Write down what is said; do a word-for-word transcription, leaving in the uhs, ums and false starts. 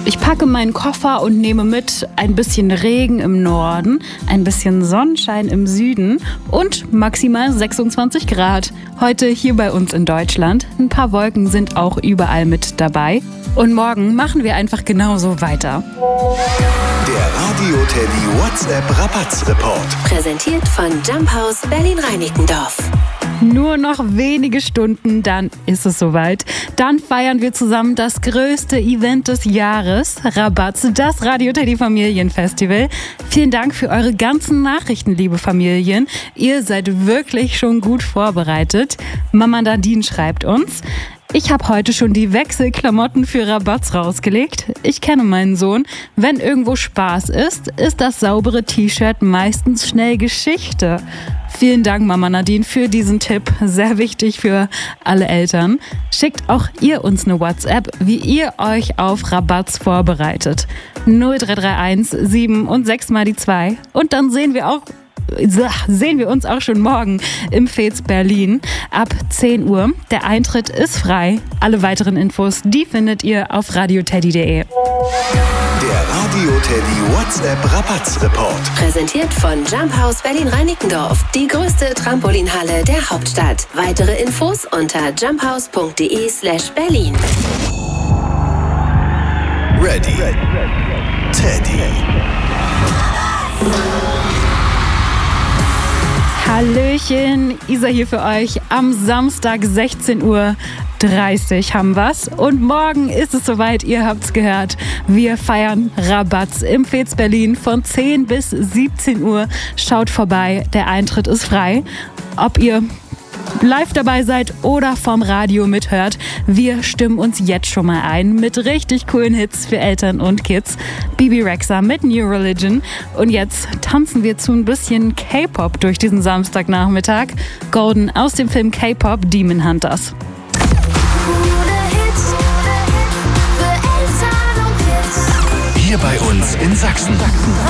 Ich packe meinen Koffer und nehme mit ein bisschen Regen im Norden, ein bisschen Sonnenschein im Süden und maximal sechsundzwanzig Grad. Heute hier bei uns in Deutschland. Ein paar Wolken sind auch überall mit dabei. Und morgen machen wir einfach genauso weiter. Der Radio Teddy WhatsApp Rabatz-Report. Präsentiert von Jump House Berlin-Reinickendorf. Nur noch wenige Stunden, dann ist es soweit. Dann feiern wir zusammen das größte Event des Jahres, Rabatz, das Radio Teddy Familienfestival. Vielen Dank für eure ganzen Nachrichten, liebe Familien. Ihr seid wirklich schon gut vorbereitet. Mama Nadine schreibt uns: Ich habe heute schon die Wechselklamotten für Rabatz rausgelegt. Ich kenne meinen Sohn. Wenn irgendwo Spaß ist, ist das saubere T-Shirt meistens schnell Geschichte. Vielen Dank, Mama Nadine, für diesen Tipp. Sehr wichtig für alle Eltern. Schickt auch ihr uns eine WhatsApp, wie ihr euch auf Rabatz vorbereitet. null drei drei eins sieben und sechs mal die zwei. Und dann sehen wir auch sehen wir uns auch schon morgen im Fez Berlin ab zehn Uhr. Der Eintritt ist frei. Alle weiteren Infos, die findet ihr auf radioteddy punkt de. Der Radio Teddy WhatsApp Rabatz-Report. Präsentiert von Jump House Berlin-Reinickendorf. Die größte Trampolinhalle der Hauptstadt. Weitere Infos unter jumphouse.de slash Berlin. Ready. Teddy. Hallöchen, Isa hier für euch. Am Samstag sechzehn Uhr dreißig haben wir's. Und morgen ist es soweit, ihr habt's gehört. Wir feiern Rabatz im Fez Berlin von zehn bis siebzehn Uhr. Schaut vorbei, der Eintritt ist frei. Ob ihr live dabei seid oder vom Radio mithört, wir stimmen uns jetzt schon mal ein mit richtig coolen Hits für Eltern und Kids. Bebe Rexha mit New Religion. Und jetzt tanzen wir zu ein bisschen K-Pop durch diesen Samstagnachmittag. Golden aus dem Film K-Pop Demon Hunters. Hier bei uns in Sachsen.